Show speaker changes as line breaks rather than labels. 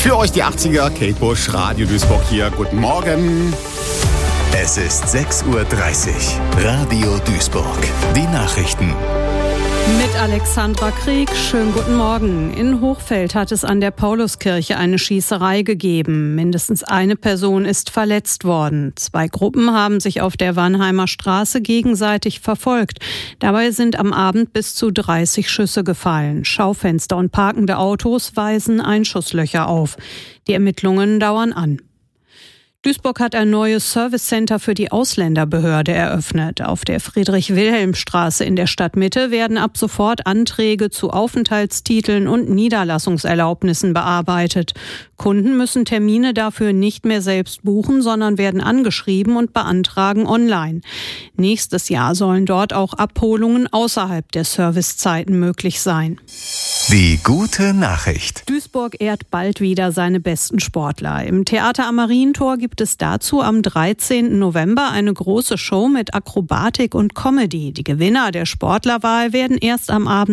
Für euch die 80er, Kate Bush, Radio Duisburg hier. Guten Morgen.
Es ist 6:30 Uhr. Radio Duisburg. Die Nachrichten.
Mit Alexandra Krieg, schönen guten Morgen. In Hochfeld hat es an der Pauluskirche eine Schießerei gegeben. Mindestens eine Person ist verletzt worden. 2 Gruppen haben sich auf der Wannheimer Straße gegenseitig verfolgt. Dabei sind am Abend bis zu 30 Schüsse gefallen. Schaufenster und parkende Autos weisen Einschusslöcher auf. Die Ermittlungen dauern an. Duisburg hat ein neues Servicecenter für die Ausländerbehörde eröffnet. Auf der Friedrich-Wilhelm-Straße in der Stadtmitte werden ab sofort Anträge zu Aufenthaltstiteln und Niederlassungserlaubnissen bearbeitet. Kunden müssen Termine dafür nicht mehr selbst buchen, sondern werden angeschrieben und beantragen online. Nächstes Jahr sollen dort auch Abholungen außerhalb der Servicezeiten möglich sein.
Die gute Nachricht.
Duisburg ehrt bald wieder seine besten Sportler. Im Theater am Marientor gibt es dazu am 13. November eine große Show mit Akrobatik und Comedy. Die Gewinner der Sportlerwahl werden erst am Abend